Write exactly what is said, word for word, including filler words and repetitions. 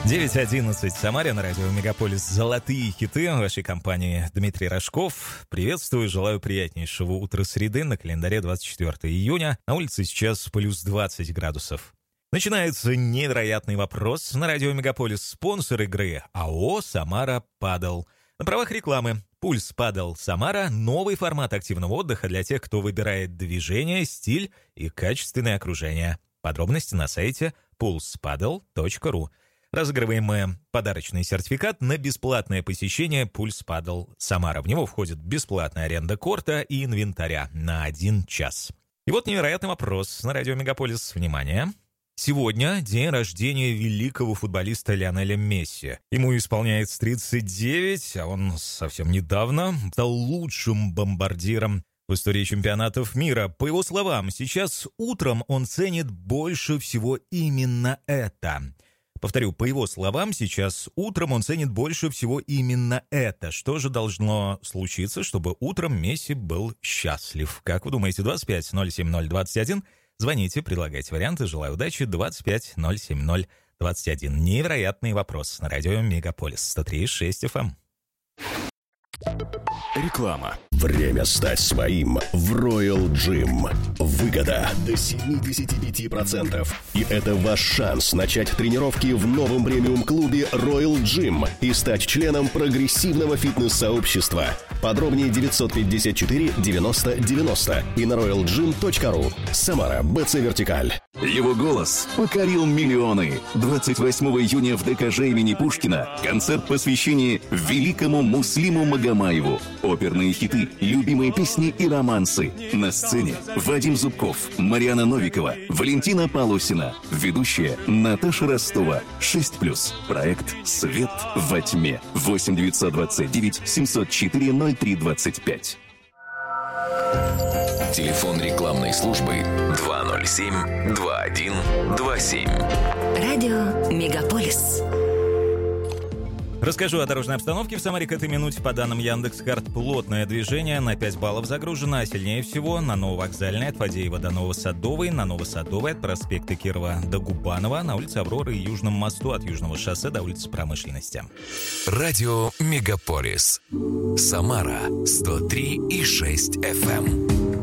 девять одиннадцать в Самаре, на радио Мегаполис «Золотые хиты» в вашей компании Дмитрий Рожков. Приветствую, желаю приятнейшего утра среды, на календаре двадцать четвёртое июня. На улице сейчас плюс двадцать градусов. Начинается невероятный вопрос на радио Мегаполис. Спонсор игры АО «Самара Падл». На правах рекламы. Пульс Падл Самара – новый формат активного отдыха для тех, кто выбирает движение, стиль и качественное окружение. Подробности на сайте пульс падл точка ру. Разыгрываем мы подарочный сертификат на бесплатное посещение Пульс Падл Самара. В него входит бесплатная аренда корта и инвентаря на один час. И вот невероятный вопрос на радио Мегаполис. Внимание! Сегодня день рождения великого футболиста Лионеля Месси. Ему исполняется тридцать девять, а он совсем недавно стал лучшим бомбардиром в истории чемпионатов мира. По его словам, сейчас утром он ценит больше всего именно это. Повторю, по его словам, сейчас утром он ценит больше всего именно это. Что же должно случиться, чтобы утром Месси был счастлив? Как вы думаете, двадцать пять ноль семь ноль двадцать один? Звоните, предлагайте варианты. Желаю удачи. двадцать пять ноль семь ноль двадцать один. Невероятный вопрос на радио Мегаполис сто три и шесть эф эм. Реклама. Время стать своим в Royal Gym. Выгода до семьдесят пять процентов. И это ваш шанс начать тренировки в новом премиум-клубе Royal Gym и стать членом прогрессивного фитнес-сообщества. Подробнее девятьсот пятьдесят четыре девяносто девяносто и на роял джим точка ру. Самара, БЦ Вертикаль. Его голос покорил миллионы. двадцать восьмого июня в ДКЖ имени Пушкина концерт посвящения великому Муслиму Магомаеву. Оперные хиты, любимые песни и романсы. На сцене Вадим Зубков, Марьяна Новикова, Валентина Полосина. Ведущая Наташа Ростова. шесть плюс. Проект «Свет во тьме». восемь девятьсот двадцать девять семьсот четыре ноль три двадцать пять. Телефон рекламной службы два ноль семь два один два семь. Радио Мегаполис. Расскажу о дорожной обстановке в Самаре к этой минуте. По данным Яндекс.Карт, плотное движение на пять баллов загружено, а сильнее всего на Нововокзальной от Фадеева до Новосадовой, на Новосадовой от проспекта Кирова до Губанова, на улице Авроры и Южном мосту от Южного шоссе до улицы Промышленности. Радио Мегаполис. Самара сто три и шесть эф эм.